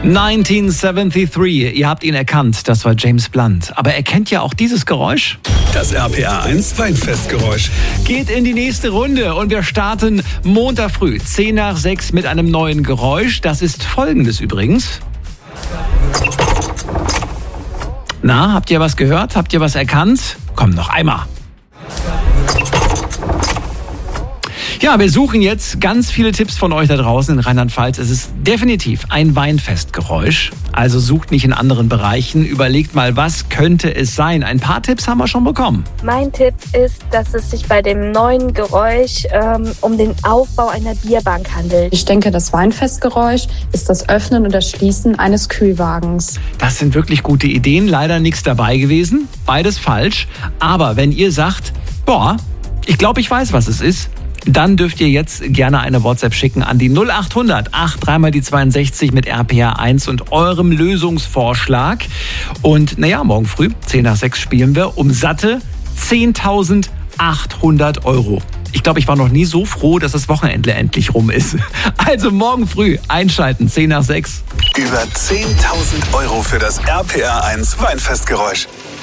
1973, ihr habt ihn erkannt, das war James Blunt. Aber er kennt ja auch dieses Geräusch. Das RPA 1 Weinfestgeräusch. Geht in die nächste Runde und wir starten Montag früh, 10 nach 6 mit einem neuen Geräusch. Das ist folgendes übrigens. Na, habt ihr was gehört? Habt ihr was erkannt? Komm, noch einmal. Ja, wir suchen jetzt ganz viele Tipps von euch da draußen in Rheinland-Pfalz. Es ist definitiv ein Weinfestgeräusch. Also sucht nicht in anderen Bereichen. Überlegt mal, was könnte es sein? Ein paar Tipps haben wir schon bekommen. Mein Tipp ist, dass es sich bei dem neuen Geräusch um den Aufbau einer Bierbank handelt. Ich denke, das Weinfestgeräusch ist das Öffnen und das Schließen eines Kühlwagens. Das sind wirklich gute Ideen. Leider nichts dabei gewesen. Beides falsch. Aber wenn ihr sagt, boah, ich glaube, ich weiß, was es ist, dann dürft ihr jetzt gerne eine WhatsApp schicken an die 0800 83 die 62 mit RPA 1 und eurem Lösungsvorschlag. Und naja, morgen früh, 10 nach 6 spielen wir um satte 10.800 Euro. Ich glaube, ich war noch nie so froh, dass das Wochenende endlich rum ist. Also morgen früh einschalten, 10 nach 6. Über 10.000 Euro für das RPA 1 Weinfestgeräusch.